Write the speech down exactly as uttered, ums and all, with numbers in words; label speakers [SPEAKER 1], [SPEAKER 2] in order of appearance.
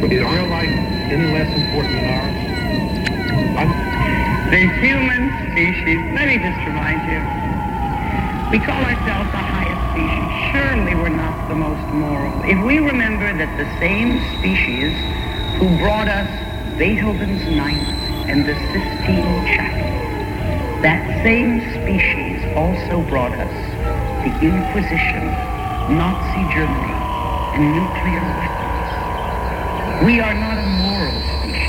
[SPEAKER 1] Is your life any less important than ours? I'm...
[SPEAKER 2] The human species, let me just remind you, we call ourselves the highest species. Surely we're not the most moral. If we remember that the same species who brought us Beethoven's Ninth and the Sistine Chapel, that same species also brought us the Inquisition, Nazi Germany, and nuclear weapons. We are not a moral species.